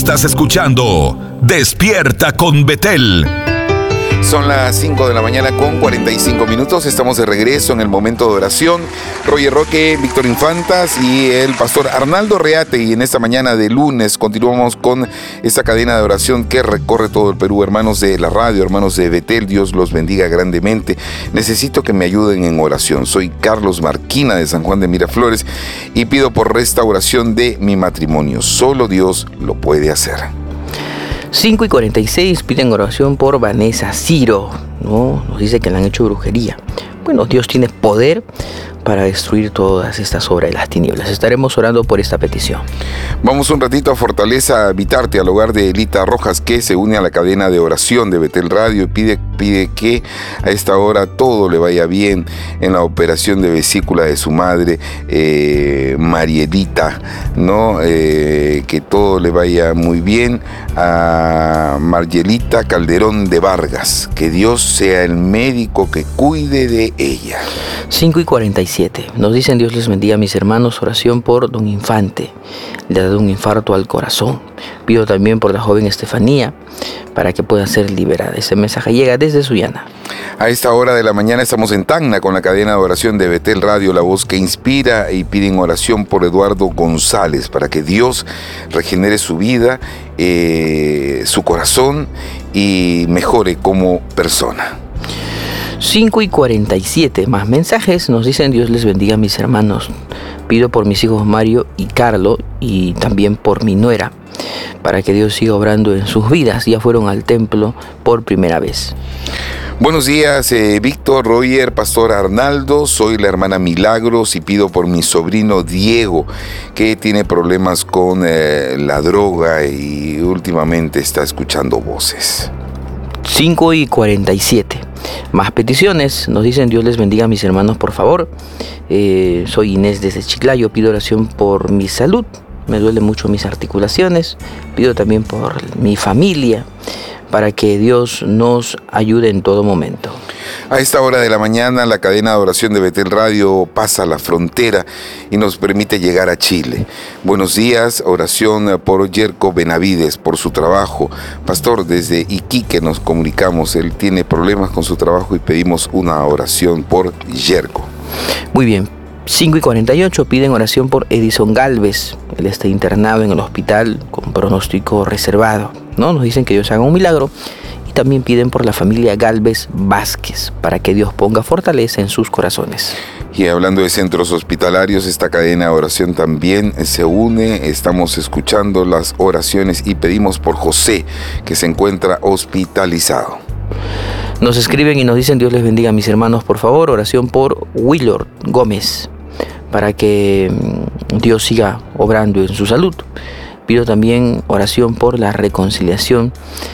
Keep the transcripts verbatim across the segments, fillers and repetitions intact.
Estás escuchando Despierta con Betel. Son las cinco de la mañana con cuarenta y cinco minutos. Estamos de regreso en el momento de oración. Roger Roque, Víctor Infantas y el pastor Arnaldo Reate. Y en esta mañana de lunes continuamos con esta cadena de oración que recorre todo el Perú. Hermanos de la radio, hermanos de Betel, Dios los bendiga grandemente. Necesito que me ayuden en oración. Soy Carlos Marquina de San Juan de Miraflores y pido por restauración de mi matrimonio. Solo Dios lo puede hacer. cinco y cuarenta y seis piden oración por Vanessa Ciro, ¿no? Nos dice que le han hecho brujería. Bueno, Dios tiene poder para destruir todas estas obras de las tinieblas. Estaremos orando por esta petición. Vamos un ratito a Fortaleza Habitarte, al hogar de Elita Rojas, que se une a la cadena de oración de Betel Radio y pide, pide que a esta hora todo le vaya bien en la operación de vesícula de su madre, eh, Marielita, ¿no? Eh, que todo le vaya muy bien a Marielita Calderón de Vargas. Que Dios sea el médico que cuide de ella. cinco y cuarenta y siete. Nos dicen: Dios les bendiga, mis hermanos. Oración por don Infante. Le ha dado un infarto al corazón. Pido también por la joven Estefanía para que pueda ser liberada. Este mensaje llega desde Sullana. A esta hora de la mañana estamos en Tacna con la cadena de oración de Betel Radio, la voz que inspira, y piden oración por Eduardo González para que Dios regenere su vida, eh, su corazón y mejore como persona. cinco y cuarenta y siete, más mensajes. Nos dicen: Dios les bendiga, mis hermanos. Pido por mis hijos Mario y Carlo y también por mi nuera, para que Dios siga obrando en sus vidas. Ya fueron al templo por primera vez. Buenos días, eh, Víctor, Roger, pastor Arnaldo. Soy la hermana Milagros y pido por mi sobrino Diego, que tiene problemas con eh, la droga y últimamente está escuchando voces. cinco y cuarenta y siete. Más peticiones. Nos dicen: Dios les bendiga, mis hermanos, por favor. Eh, soy Inés desde Chiclayo. Pido oración por mi salud. Me duelen mucho mis articulaciones. Pido también por mi familia, para que Dios nos ayude en todo momento. A esta hora de la mañana, la cadena de oración de Betel Radio pasa la frontera y nos permite llegar a Chile. Buenos días, oración por Yerko Benavides, por su trabajo. Pastor, desde Iquique nos comunicamos. Él tiene problemas con su trabajo y pedimos una oración por Yerko. Muy bien. cinco y cuarenta y ocho piden oración por Edison Galvez. Él está internado en el hospital con pronóstico reservado, ¿no? Nos dicen que Dios haga un milagro. Y también piden por la familia Galvez Vázquez, para que Dios ponga fortaleza en sus corazones. Y hablando de centros hospitalarios, esta cadena de oración también se une. Estamos escuchando las oraciones y pedimos por José, que se encuentra hospitalizado. Nos escriben y nos dicen: Dios les bendiga, mis hermanos, por favor. Oración por Willard Gómez, para que Dios siga obrando en su salud. Pido también oración por la reconciliación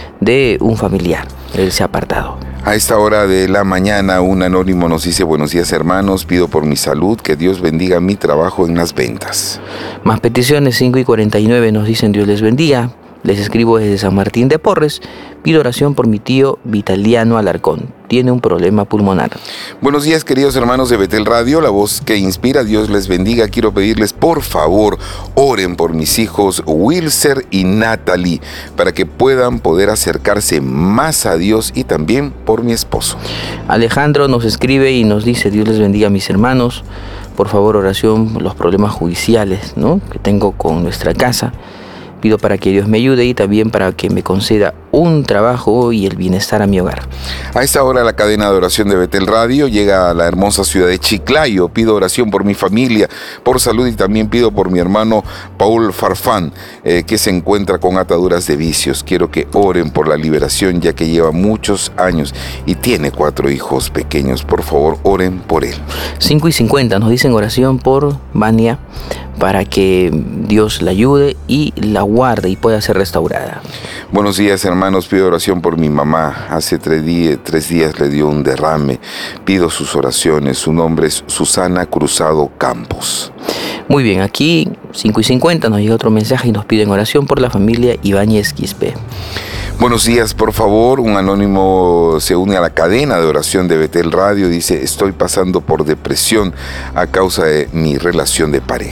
de un familiar. Él se ha apartado. A esta hora de la mañana, un anónimo nos dice: buenos días, hermanos, pido por mi salud, que Dios bendiga mi trabajo en las ventas. Más peticiones. Cinco y cuarenta y nueve nos dicen: Dios les bendiga. Les escribo desde San Martín de Porres. Pido oración por mi tío Vitaliano Alarcón. Tiene un problema pulmonar. Buenos días, queridos hermanos de Betel Radio, la voz que inspira. Dios les bendiga. Quiero pedirles, por favor, oren por mis hijos Wilser y Natalie, para que puedan poder acercarse más a Dios, y también por mi esposo. Alejandro nos escribe y nos dice: Dios les bendiga, mis hermanos. Por favor, oración por los problemas judiciales, ¿no?, que tengo con nuestra casa. Pido para que Dios me ayude y también para que me conceda un trabajo y el bienestar a mi hogar. A esta hora, la cadena de oración de Betel Radio llega a la hermosa ciudad de Chiclayo. Pido oración por mi familia, por salud, y también pido por mi hermano Paul Farfán, eh, que se encuentra con ataduras de vicios. Quiero que oren por la liberación, ya que lleva muchos años y tiene cuatro hijos pequeños. Por favor, oren por él. cinco y cincuenta nos dicen: oración por Vania, para que Dios la ayude y la guarde y pueda ser restaurada. Buenos días, hermanos. Pido oración por mi mamá. Hace tres días, tres días le dio un derrame. Pido sus oraciones. Su nombre es Susana Cruzado Campos. Muy bien, aquí cinco y cincuenta nos llega otro mensaje y nos piden oración por la familia Ibáñez Quispe. Buenos días, por favor. Un anónimo se une a la cadena de oración de Betel Radio. Dice: estoy pasando por depresión a causa de mi relación de pareja.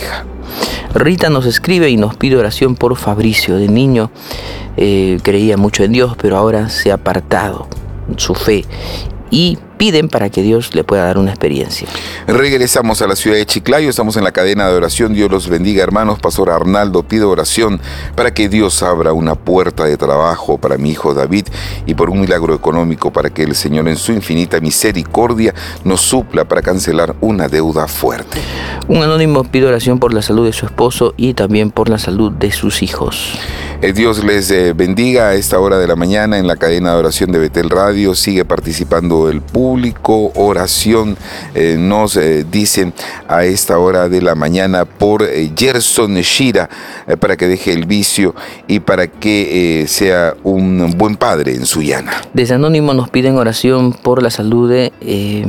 Rita nos escribe y nos pide oración por Fabricio. De niño eh, creía mucho en Dios, pero ahora se ha apartado su fe, y piden para que Dios le pueda dar una experiencia. Regresamos a la ciudad de Chiclayo, estamos en la cadena de oración. Dios los bendiga, hermanos. Pastor Arnaldo pide oración para que Dios abra una puerta de trabajo para mi hijo David y por un milagro económico para que el Señor en su infinita misericordia nos supla para cancelar una deuda fuerte. Un anónimo pide oración por la salud de su esposo y también por la salud de sus hijos. Eh, Dios les eh, bendiga a esta hora de la mañana en la cadena de oración de Betel Radio. Sigue participando el público. Oración eh, nos eh, dicen a esta hora de la mañana por eh, Gerson Shira, eh, para que deje el vicio y para que eh, sea un buen padre en Sullana. Desde anónimo nos piden oración por la salud de... Eh,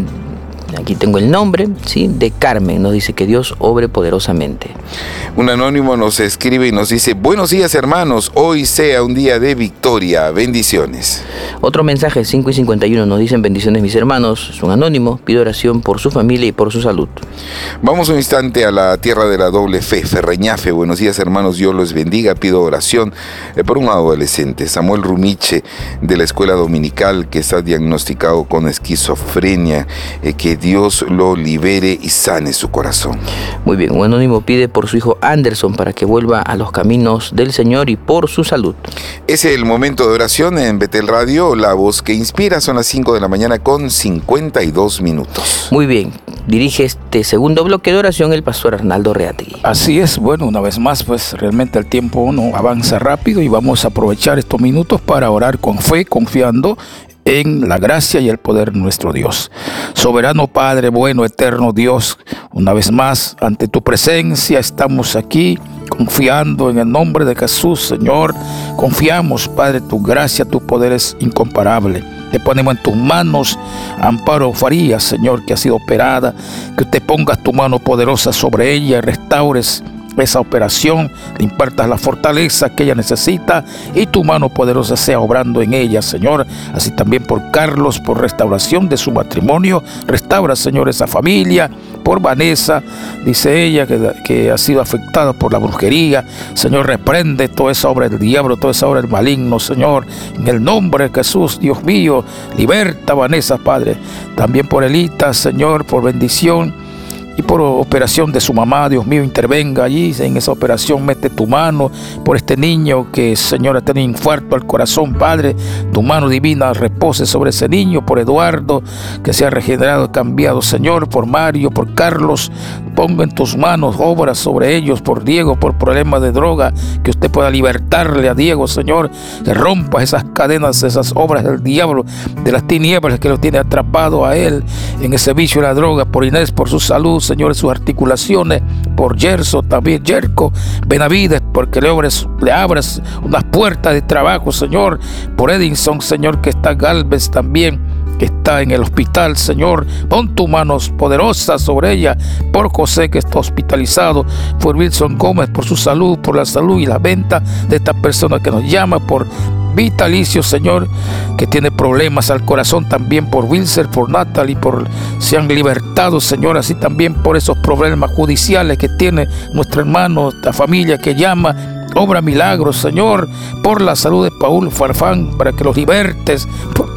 Aquí tengo el nombre, ¿sí? De Carmen. Nos dice que Dios obre poderosamente. Un anónimo nos escribe y nos dice: buenos días, hermanos, hoy sea un día de victoria, bendiciones. Otro mensaje, cinco y cincuenta y uno, nos dicen: bendiciones mis hermanos. Es un anónimo, pide oración por su familia y por su salud. Vamos un instante a la tierra de la doble fe, Ferreñafe. Buenos días, hermanos, Dios los bendiga. Pido oración eh, por un adolescente, Samuel Rumiche, de la escuela dominical, que está diagnosticado con esquizofrenia, eh, que Dios lo libere y sane su corazón. Muy bien, un anónimo pide por su hijo Anderson para que vuelva a los caminos del Señor y por su salud. Es el momento de oración en Betel Radio, la voz que inspira. Son las cinco de la mañana con cincuenta y dos minutos. Muy bien, dirige este segundo bloque de oración el pastor Arnaldo Reategui. Así es, bueno, una vez más, pues realmente el tiempo no avanza rápido y vamos a aprovechar estos minutos para orar con fe, confiando en la gracia y el poder de nuestro Dios. Soberano Padre, bueno, eterno Dios, una vez más ante tu presencia estamos aquí confiando en el nombre de Jesús, Señor. Confiamos, Padre, tu gracia, tu poder es incomparable. Te ponemos en tus manos Amparo Farías, Señor, que ha sido operada, que usted pongas tu mano poderosa sobre ella, restaures esa operación, le impartas la fortaleza que ella necesita y tu mano poderosa sea obrando en ella, Señor. Así también por Carlos, por restauración de su matrimonio. Restaura, Señor, esa familia. Por Vanessa, dice ella que, que ha sido afectada por la brujería. Señor, reprende toda esa obra del diablo, toda esa obra del maligno, Señor. En el nombre de Jesús, Dios mío, liberta a Vanessa, Padre. También por Elita, Señor, por bendición y por operación de su mamá. Dios mío, intervenga allí en esa operación, mete tu mano por este niño que, Señor, ha tenido infarto al corazón, Padre. Tu mano divina repose sobre ese niño. Por Eduardo, que se ha regenerado, cambiado, Señor. Por Mario, por Carlos, ponga en tus manos obras sobre ellos. Por Diego, por problemas de droga, que usted pueda libertarle a Diego, Señor, que rompa esas cadenas, esas obras del diablo, de las tinieblas que lo tiene atrapado a él en ese vicio de la droga. Por Inés, por su salud, Señor, sus articulaciones. Por Gerson, también Jerko Benavides, porque le abres, le abres unas puertas de trabajo, Señor. Por Edinson, Señor, que está Galvez también, que está en el hospital, Señor, pon tus manos poderosas sobre ella. Por José, que está hospitalizado. Por Wilson Gómez, por su salud, por la salud y la venta de esta persona que nos llama. Por Vitalicio, Señor, que tiene problemas al corazón, también por Wilson, por Natalie, por se han libertado, Señor, así también por esos problemas judiciales que tiene nuestro hermano, esta familia que llama. Obra milagros, Señor, por la salud de Paul Farfán, para que los libertes. Por,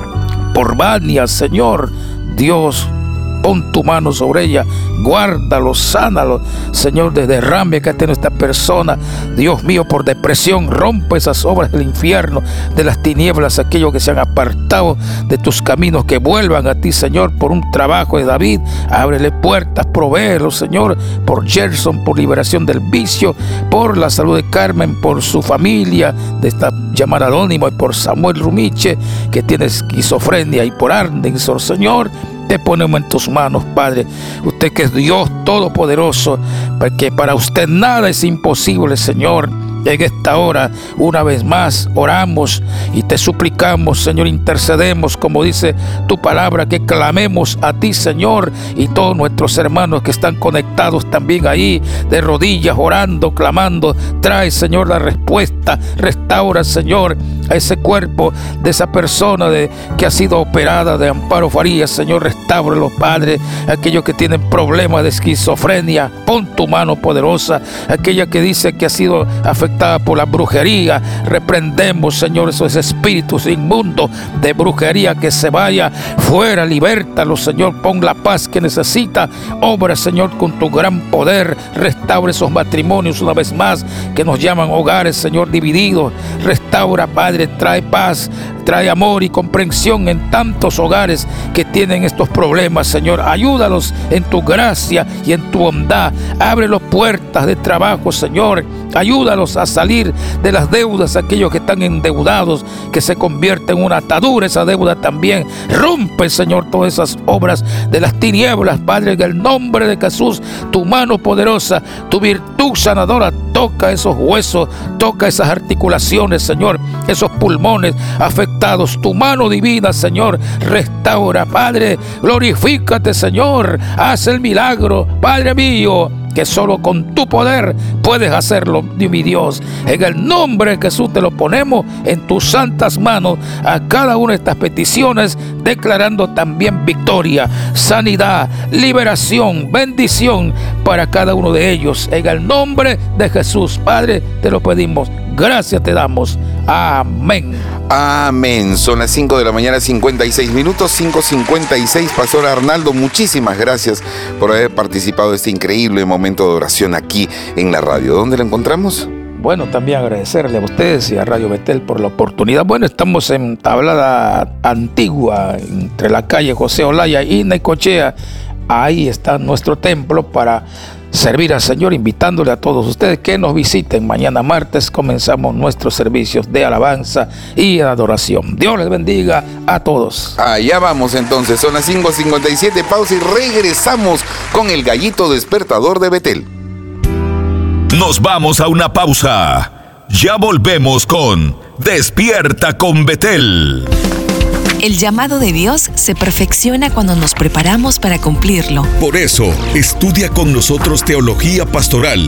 por Vania, Señor, Dios, pon tu mano sobre ella, guárdalo, sánalo, Señor, de derrame que ha tenido esta persona. Dios mío, por depresión, rompe esas obras del infierno, de las tinieblas, aquellos que se han apartado de tus caminos, que vuelvan a ti, Señor. Por un trabajo de David, ábrele puertas, provéelo, Señor. Por Gerson, por liberación del vicio. Por la salud de Carmen, por su familia, de esta llamada anónima, y por Samuel Rumiche, que tiene esquizofrenia, y por Ardenson, Señor. Te ponemos en tus manos, Padre. Usted que es Dios Todopoderoso, porque para usted nada es imposible, Señor. En esta hora, una vez más, oramos y te suplicamos, Señor, intercedemos, como dice tu palabra, que clamemos a ti, Señor, y todos nuestros hermanos que están conectados también ahí, de rodillas, orando, clamando. Trae, Señor, la respuesta. Restaura, Señor, a ese cuerpo de esa persona de, que ha sido operada, de Amparo Farías, Señor. Restáuralo, Padre. Aquellos que tienen problemas de esquizofrenia, pon tu mano poderosa. Aquella que dice que ha sido afectada por la brujería, reprendemos, Señor, esos espíritus inmundos de brujería, que se vaya fuera, libértalo, Señor, pon la paz que necesita, obra, Señor, con tu gran poder, restaura esos matrimonios una vez más que nos llaman hogares, Señor, divididos. Restaura, Padre, trae paz, trae amor y comprensión en tantos hogares que tienen estos problemas, Señor. Ayúdalos en tu gracia y en tu bondad. Abre las puertas de trabajo, Señor. Ayúdalos a salir de las deudas, aquellos que están endeudados, que se convierte en una atadura esa deuda también. Rompe, Señor, todas esas obras de las tinieblas, Padre, en el nombre de Jesús. Tu mano poderosa, tu virtud sanadora, toca esos huesos, toca esas articulaciones, Señor, esos pulmones afectados. Tu mano divina, Señor, restaura, Padre. Glorifícate, Señor. Haz el milagro, Padre mío, que solo con tu poder puedes hacerlo, mi Dios. En el nombre de Jesús te lo ponemos en tus santas manos a cada una de estas peticiones, declarando también victoria, sanidad, liberación, bendición para cada uno de ellos. En el nombre de Jesús, Padre, te lo pedimos. Gracias te damos. Amén. Amén. Son las cinco de la mañana, cincuenta y seis minutos, cinco cincuenta y seis. Pastor Arnaldo, muchísimas gracias por haber participado de este increíble momento de oración aquí en la radio. ¿Dónde la encontramos? Bueno, también agradecerle a ustedes y a Radio Betel por la oportunidad. Bueno, estamos en Tablada Antigua, entre la calle José Olaya y Necochea. Ahí está nuestro templo para servir al Señor, invitándole a todos ustedes que nos visiten. Mañana martes comenzamos nuestros servicios de alabanza y adoración. Dios les bendiga a todos. Allá vamos entonces, son las cinco cincuenta y siete, pausa y regresamos con el gallito despertador de Betel. Nos vamos a una pausa. Ya volvemos con Despierta con Betel. El llamado de Dios se perfecciona cuando nos preparamos para cumplirlo. Por eso, estudia con nosotros Teología Pastoral